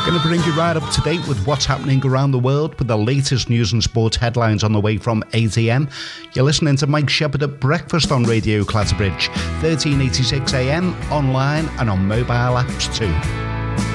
Going to bring you right up to date with what's happening around the world with the latest news and sports headlines on the way from 8 a.m. You're listening to Mike Shepherd at Breakfast on Radio Clatterbridge, 1386 AM, online and on mobile apps too.